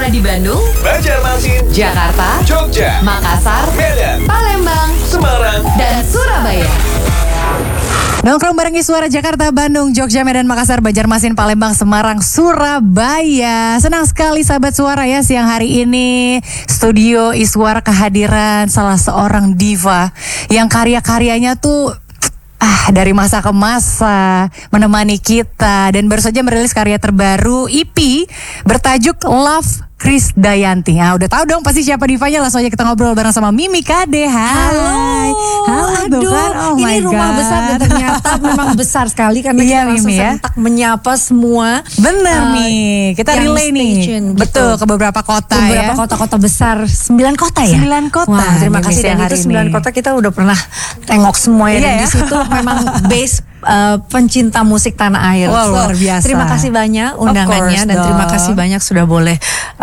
Suara di Bandung, Banjarmasin, Jakarta, Jogja, Makassar, Medan, Palembang, Semarang, dan Surabaya. Nongkrong bareng Iswara Jakarta, Bandung, Jogja, Medan, Makassar, Banjarmasin, Palembang, Semarang, Surabaya. Senang sekali sahabat Suara ya, siang hari ini studio Iswara kehadiran salah seorang diva yang karya-karyanya tuh dari masa ke masa menemani kita, dan baru saja merilis karya terbaru EP bertajuk Love Krisdayanti. Nah, udah tahu dong pasti siapa divanya, langsung aja kita ngobrol bareng sama Mimi KD. Hai. Halo, tuh kan? Oh ini my rumah God. besar dan ternyata memang besar sekali karena Iya, kita langsung Mimi, ya. sentak menyapa semua. Bener nih, kita yang relay nih, station, gitu. betul, ke beberapa kota Beberapa ya. kota-kota besar, 9 kota ya? 9 kota. Wah, terima Mimi kasih. Dan siang itu hari 9 ini. kota kita udah pernah tengok semua ya. Iya Dan ya. di situ memang base pencinta musik tanah air. Wah, luar biasa. Terima kasih banyak undangannya course dan terima dong. kasih banyak sudah boleh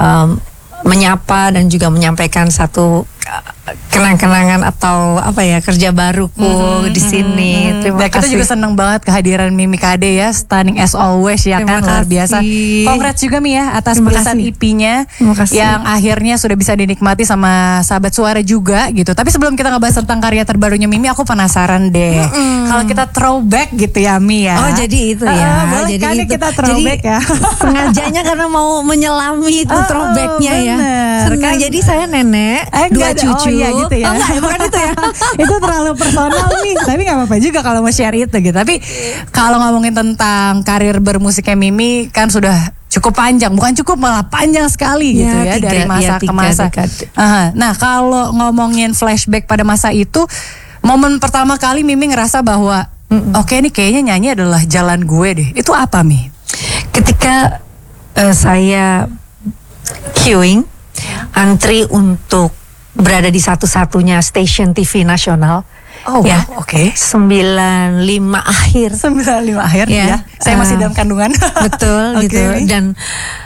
menyapa dan juga menyampaikan satu kenang-kenangan atau apa ya, kerja baruku di sini. Terima Dan kita kasih. juga seneng banget kehadiran Mimi KD ya, stunning as always ya. Terima kan, luar biasa. kasih. Congrats juga Mi ya atas Terima tulisan kasih. EP-nya Terima kasih. yang akhirnya sudah bisa dinikmati sama sahabat Suara juga gitu. Tapi sebelum kita ngebahas tentang karya terbarunya Mimi, aku penasaran deh. Kalau kita throwback gitu ya Mi ya. Oh, jadi itu ya. Boleh Jadi kan itu. kita throwback Jadi, ya. Sengajanya karena mau menyelami itu throwbacknya ya. bener. Senang. Jadi saya nenek, dua Enggak, cucu. oh iya gitu ya. Oh, enggak, bukan itu ya. Itu terlalu personal nih. Tapi gak apa-apa juga kalau mau share itu gitu. Tapi kalau ngomongin tentang karir bermusiknya Mimi kan sudah cukup panjang. Bukan cukup, malah panjang sekali gitu ya. Dari masa ke masa. Aha. Nah, kalau ngomongin flashback pada masa itu, momen pertama kali Mimi ngerasa bahwa oke nih kayaknya nyanyi adalah jalan gue deh. Itu apa Mi? Ketika saya queuing, antri untuk berada di satu-satunya stasiun TV nasional. Oh, ya, oke. 95 akhir. 95 akhir Ya. ya. Saya masih dalam kandungan. Betul Oke, gitu. Mi. Dan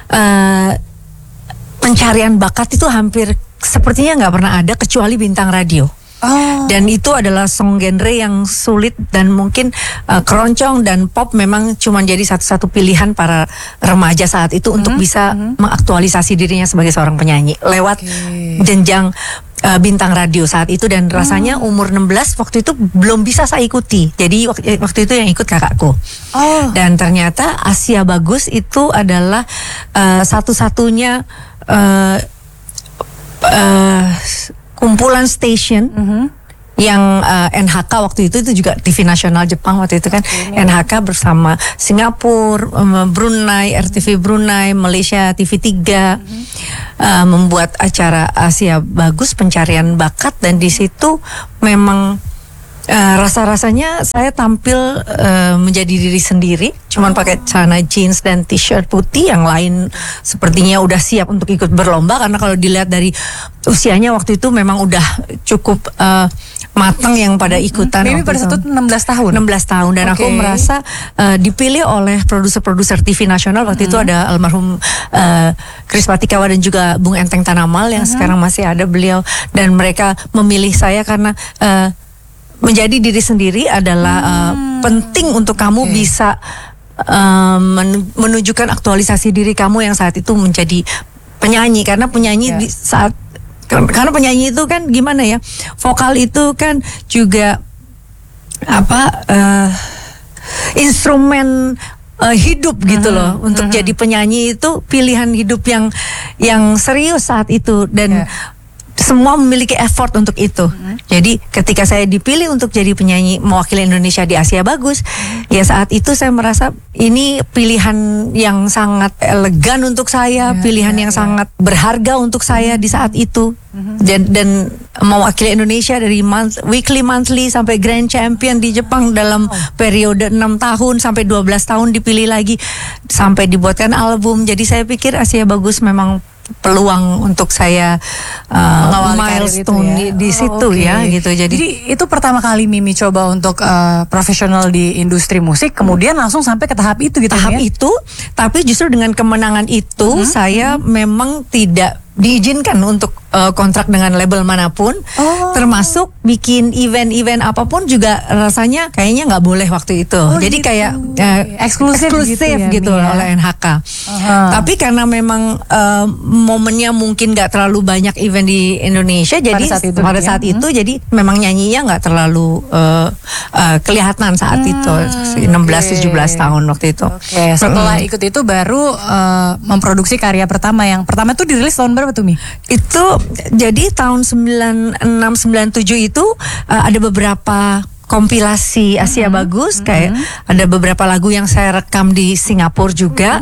pencarian bakat itu hampir sepertinya nggak pernah ada kecuali bintang radio. Oh. Dan itu adalah song genre yang sulit dan mungkin keroncong dan pop memang cuma jadi satu-satu pilihan para remaja saat itu untuk bisa mengaktualisasi dirinya sebagai seorang penyanyi lewat jenjang bintang radio saat itu. Dan rasanya umur 16 waktu itu belum bisa saya ikuti. Jadi waktu itu yang ikut kakakku. Oh. Dan ternyata Asia Bagus itu adalah satu-satunya kumpulan station yang NHK waktu itu juga TV nasional Jepang waktu itu kan. NHK bersama Singapura, Brunei, RTV Brunei, Malaysia TV3 membuat acara Asia Bagus pencarian bakat. Dan di situ memang rasa-rasanya saya tampil menjadi diri sendiri, cuman pakai celana jeans dan t-shirt putih. Yang lain sepertinya udah siap untuk ikut berlomba, karena kalau dilihat dari usianya waktu itu memang udah cukup matang yang pada ikutan. Mimi pada saat itu 16 tahun. 16 tahun dan aku merasa dipilih oleh produser-produser TV nasional waktu itu. Ada almarhum Chris Patikawa dan juga Bung Enteng Tanamal yang sekarang masih ada beliau, dan mereka memilih saya karena menjadi diri sendiri adalah penting untuk kamu bisa menunjukkan aktualisasi diri kamu yang saat itu menjadi penyanyi. Karena penyanyi karena penyanyi itu kan gimana ya, vokal itu kan juga instrumen hidup gitu loh. Untuk jadi penyanyi itu pilihan hidup yang serius saat itu, dan semua memiliki effort untuk itu. Jadi ketika saya dipilih untuk jadi penyanyi mewakili Indonesia di Asia Bagus, ya saat itu saya merasa ini pilihan yang sangat elegan untuk saya, pilihan yang sangat berharga untuk saya di saat itu. Dan mewakili Indonesia dari weekly, monthly sampai grand champion di Jepang dalam periode 6 tahun sampai 12 tahun, dipilih lagi sampai dibuatkan album. Jadi saya pikir Asia Bagus memang peluang untuk saya milestone di situ ya gitu. Jadi itu pertama kali Mimi coba untuk profesional di industri musik, kemudian langsung sampai ke tahap itu gitu. Tahap itu, tapi justru dengan kemenangan itu saya memang tidak diizinkan untuk kontrak dengan label manapun, termasuk bikin event-event apapun juga rasanya kayaknya nggak boleh waktu itu. Jadi gitu. kayak Eksklusif gitu ya, Mi, ya. oleh NHK. Tapi karena memang momennya mungkin nggak terlalu banyak event di Indonesia, jadi pada saat itu jadi memang nyanyinya nggak terlalu kelihatan saat itu 16-17 tahun waktu itu. Setelah ikut itu baru memproduksi karya pertama. Yang pertama tuh dirilis tahun berapa tuh, Mi? Itu jadi tahun 96-97 itu ada beberapa kompilasi Asia Bagus, kayak ada beberapa lagu yang saya rekam di Singapura juga.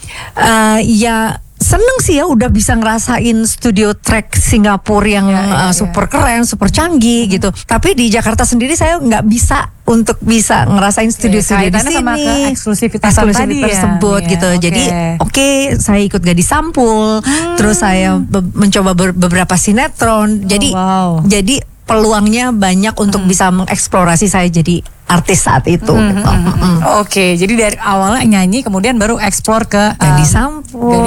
Ya seneng sih ya udah bisa ngerasain studio track Singapura yang super keren, super canggih gitu. Tapi di Jakarta sendiri saya nggak bisa untuk bisa ngerasain studio-studio di sini. Sama ke eksklusivitas tadi tersebut ya, gitu. Jadi saya ikut Gadis Sampul, terus saya mencoba beberapa sinetron. Jadi peluangnya banyak untuk bisa mengeksplorasi saya jadi artis saat itu. Jadi dari awalnya nyanyi, kemudian baru eksplor ke Gadis Sampul,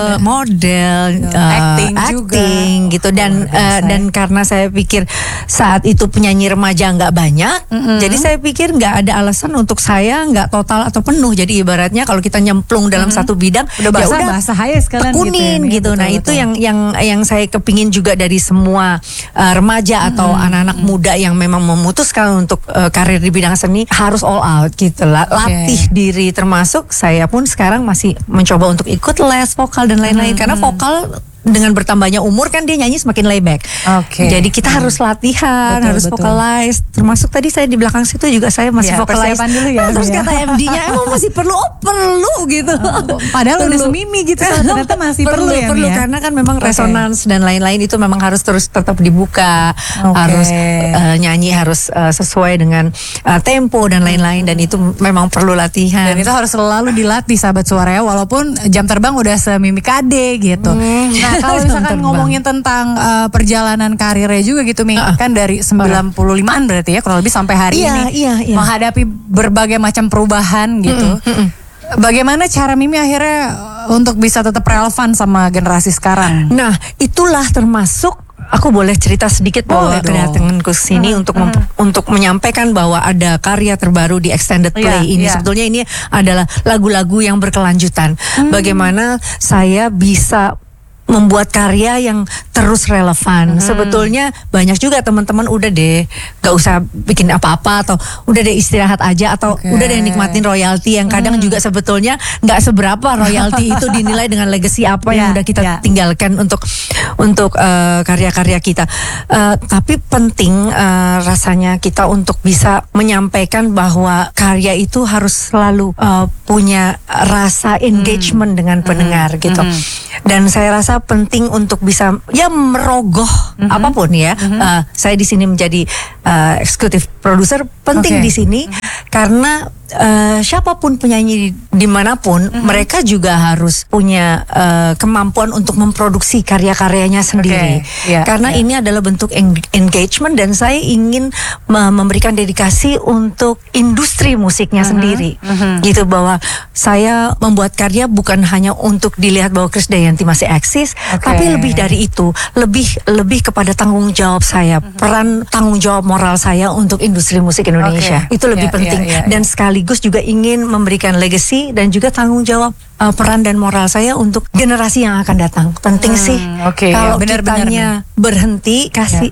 model, acting juga. gitu. Dan karena saya pikir saat itu penyanyi remaja nggak banyak, jadi saya pikir nggak ada alasan untuk saya nggak total atau penuh. Jadi ibaratnya kalau kita nyemplung dalam satu bidang, udah basah aja sekalian tekunin gitu. Nah itu yang saya kepingin juga dari semua remaja atau anak-anak muda yang memang memutuskan untuk karir di bidang seni, harus all out gitu lah, latih diri. Termasuk saya pun sekarang masih mencoba untuk ikut les vokal dan lain-lain, karena vokal dengan bertambahnya umur kan dia nyanyi semakin layback. Jadi kita harus latihan, harus vocalize. Termasuk tadi saya di belakang situ juga saya masih vocalize. Dulu ya. Terus kata MD-nya emang masih perlu gitu. Padahal udah semimi gitu, ternyata masih perlu ya. Karena kan memang resonans dan lain-lain itu memang harus terus tetap dibuka. Harus nyanyi harus sesuai dengan tempo dan lain-lain, dan itu memang perlu latihan. Dan itu harus selalu dilatih, sahabat suara ya, walaupun jam terbang udah semimi kade gitu. Nah, kalau misalkan ngomongin tentang perjalanan karirnya juga gitu, Mi, kan dari 95-an berarti ya kurang lebih sampai hari ini menghadapi berbagai macam perubahan gitu. Bagaimana cara Mimi akhirnya untuk bisa tetap relevan sama generasi sekarang? Nah, itulah termasuk aku boleh cerita sedikit bahwa kedatanganku sini untuk menyampaikan bahwa ada karya terbaru di extended play ini. Sebetulnya ini adalah lagu-lagu yang berkelanjutan. Bagaimana saya bisa membuat karya yang terus relevan. Sebetulnya banyak juga teman-teman udah deh gak usah bikin apa-apa, atau udah deh istirahat aja, atau udah deh nikmatin royalti yang kadang juga sebetulnya gak seberapa royalti itu dinilai dengan legacy apa yang udah kita tinggalkan untuk karya-karya kita. Tapi penting rasanya kita untuk bisa menyampaikan bahwa karya itu harus selalu punya rasa engagement dengan pendengar gitu. Dan saya rasa penting untuk bisa merogoh apapun ya. Saya di sini menjadi eksekutif produser, penting di sini karena siapapun penyanyi dimanapun mereka juga harus punya kemampuan untuk memproduksi karya-karyanya sendiri. Karena ini adalah bentuk engagement, dan saya ingin memberikan dedikasi untuk industri musiknya sendiri. Gitu, bahwa saya membuat karya bukan hanya untuk dilihat bahwa Krisdayanti masih eksis, tapi lebih dari itu, lebih kepada tanggung jawab saya, peran tanggung jawab moral saya untuk industri musik Indonesia. Itu lebih penting, dan sekaligus juga ingin memberikan legacy dan juga tanggung jawab peran dan moral saya untuk generasi yang akan datang. Penting sih. Kalau kitanya berhenti kasih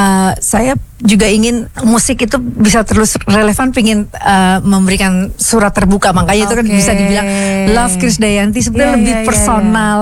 saya juga ingin musik itu bisa terus relevan, pingin memberikan surat terbuka, makanya itu kan bisa dibilang Love Krisdayanti sebenarnya lebih personal,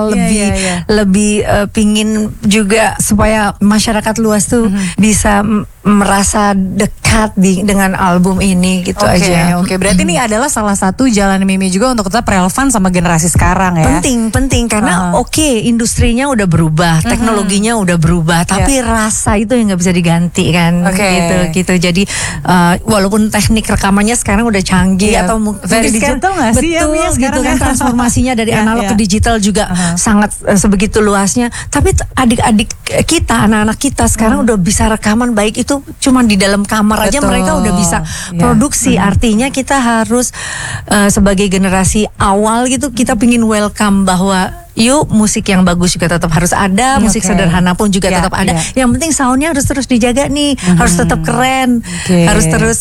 lebih pingin juga supaya masyarakat luas tuh bisa merasa dekat dengan album ini gitu aja. Berarti ini adalah salah satu jalan Mimi juga untuk tetap relevan sama generasi sekarang ya. Penting karena industrinya udah berubah, teknologinya udah berubah, tapi rasa itu yang nggak bisa diganti kan. Gitu. Jadi walaupun teknik rekamannya sekarang udah canggih atau mungkin digital nggak sih ya, gitu kan, transformasinya dari analog ke digital juga sangat sebegitu luasnya. Tapi adik-adik kita, anak-anak kita sekarang udah bisa rekaman, baik itu cuma di dalam kamar aja mereka udah bisa produksi. Artinya kita harus sebagai generasi awal gitu, kita pingin welcome bahwa yuk musik yang bagus juga tetap harus ada, musik sederhana pun juga tetap ada. Yang penting soundnya harus terus dijaga nih, harus tetap keren, harus terus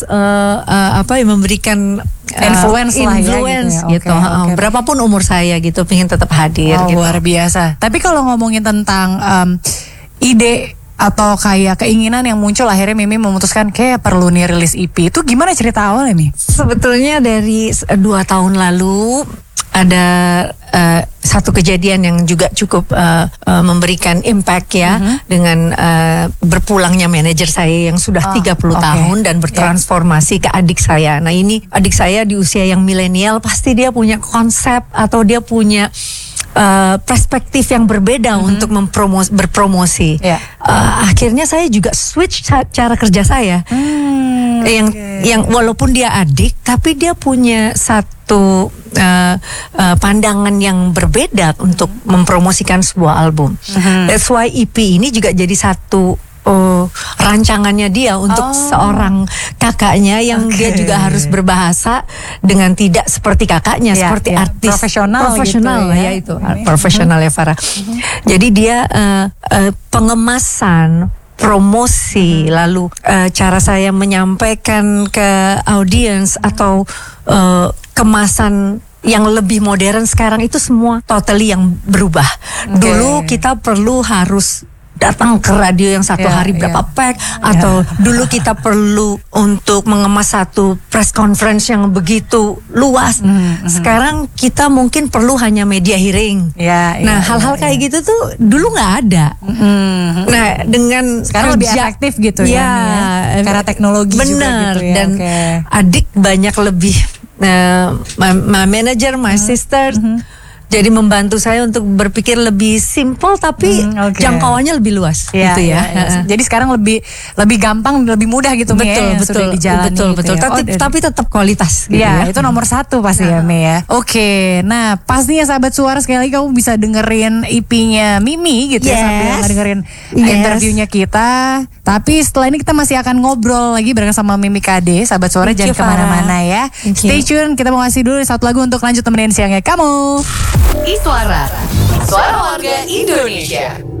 memberikan influence gitu. Berapapun umur saya gitu, pengen tetap hadir. Gitu. Luar biasa. Tapi kalau ngomongin tentang ide atau kayak keinginan yang muncul, akhirnya Mimi memutuskan kayak perlu nih rilis EP, itu gimana cerita awalnya Mi? Sebetulnya dari 2 tahun lalu ada satu kejadian yang juga cukup memberikan impact ya, dengan berpulangnya manajer saya yang sudah 30 tahun dan bertransformasi ke adik saya. Nah ini adik saya di usia yang milenial, pasti dia punya konsep atau dia punya perspektif yang berbeda untuk berpromosi. Akhirnya saya juga switch cara kerja saya, yang walaupun dia adik, tapi dia punya satu pandangan yang berbeda untuk mempromosikan sebuah album. That's why EP ini juga jadi satu rancangannya dia untuk seorang kakaknya yang dia juga harus berbahasa dengan tidak seperti kakaknya, seperti artis profesional gitu ya itu profesional ya Farah. Jadi dia pengemasan, promosi, lalu cara saya menyampaikan ke audiens atau kemasan yang lebih modern sekarang itu semua totally yang berubah. Dulu kita harus datang ke radio yang satu hari berapa pack, atau dulu kita perlu untuk mengemas satu press conference yang begitu luas. Sekarang kita mungkin perlu hanya media hearing. Nah hal-hal kayak gitu tuh dulu nggak ada. Nah dengan sekarang lebih efektif gitu ya, karena teknologi juga gitu ya. Dan adik banyak lebih my manager, my sister, jadi membantu saya untuk berpikir lebih simple tapi jangkauannya lebih luas gitu ya. Jadi sekarang lebih gampang, lebih mudah gitu betul, sudah dijalani. Betul. Tapi tetap kualitas gitu ya. Itu nomor 1 pasti ya Mi ya. Oke, nah pastinya sahabat suara sekali lagi kamu bisa dengerin EP-nya Mimi gitu ya, sambil dengerin interviewnya kita. Tapi setelah ini kita masih akan ngobrol lagi bareng sama Mimi KD. Sahabat suara jangan kemana-mana ya. Stay tune, kita mau ngasih dulu satu lagu untuk lanjut temenin siangnya kamu. Iswara, suara warga Indonesia.